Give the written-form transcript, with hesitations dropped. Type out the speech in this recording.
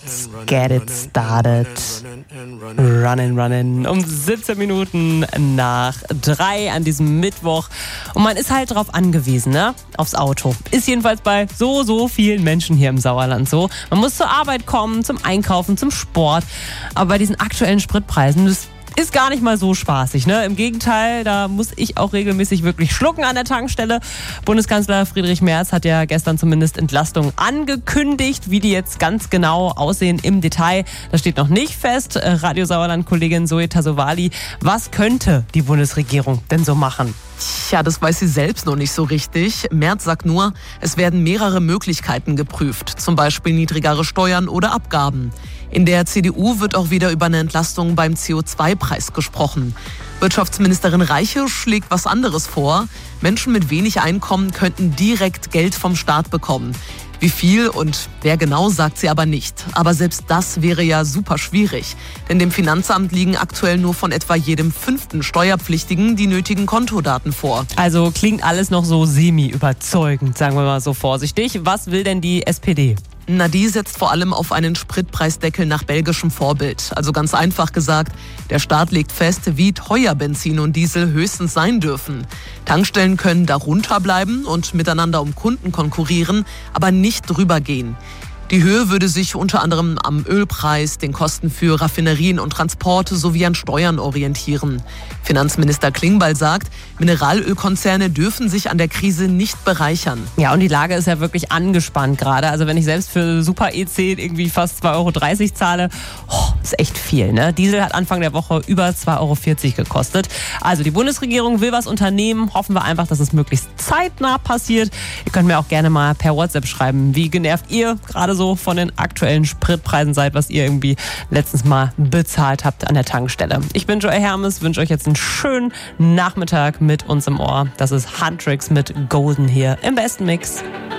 Let's get it started. Running. Um 17 Minuten nach 3 an diesem Mittwoch. Und man ist halt drauf angewiesen, ne? Aufs Auto. Ist jedenfalls bei so vielen Menschen hier im Sauerland so. Man muss zur Arbeit kommen, zum Einkaufen, zum Sport. Aber bei diesen aktuellen Spritpreisen, das ist gar nicht mal so spaßig, ne? Im Gegenteil, da muss ich auch regelmäßig wirklich schlucken an der Tankstelle. Bundeskanzler Friedrich Merz hat ja gestern zumindest Entlastungen angekündigt. Wie die jetzt ganz genau aussehen im Detail, das steht noch nicht fest. Radio Sauerland-Kollegin Zoe Tassovali, was könnte die Bundesregierung denn so machen? Tja, das weiß sie selbst noch nicht so richtig. Merz sagt nur, es werden mehrere Möglichkeiten geprüft, zum Beispiel niedrigere Steuern oder Abgaben. In der CDU wird auch wieder über eine Entlastung beim CO2-Preis gesprochen. Wirtschaftsministerin Reiche schlägt was anderes vor. Menschen mit wenig Einkommen könnten direkt Geld vom Staat bekommen. Wie viel und wer genau, sagt sie aber nicht. Aber selbst das wäre ja super schwierig. Denn dem Finanzamt liegen aktuell nur von etwa jedem 5. Steuerpflichtigen die nötigen Kontodaten vor. Also klingt alles noch so semi-überzeugend, sagen wir mal so vorsichtig. Was will denn die SPD? Na, die setzt vor allem auf einen Spritpreisdeckel nach belgischem Vorbild. Also ganz einfach gesagt, der Staat legt fest, wie teuer Benzin und Diesel höchstens sein dürfen. Tankstellen können darunter bleiben und miteinander um Kunden konkurrieren, aber nicht drüber gehen. Die Höhe würde sich unter anderem am Ölpreis, den Kosten für Raffinerien und Transporte sowie an Steuern orientieren. Finanzminister Klingbeil sagt, Mineralölkonzerne dürfen sich an der Krise nicht bereichern. Ja, und die Lage ist ja wirklich angespannt gerade. Also wenn ich selbst für Super E10 irgendwie fast 2,30 € zahle, ist echt viel, ne? Diesel hat Anfang der Woche über 2,40 € gekostet. Also die Bundesregierung will was unternehmen. Hoffen wir einfach, dass es möglichst zeitnah passiert. Ihr könnt mir auch gerne mal per WhatsApp schreiben, wie genervt ihr gerade so von den aktuellen Spritpreisen seid, was ihr irgendwie letztens mal bezahlt habt an der Tankstelle. Ich bin Joey Hermes, wünsche euch jetzt einen schönen Nachmittag mit uns im Ohr. Das ist Huntrix mit Golden hier im besten Mix.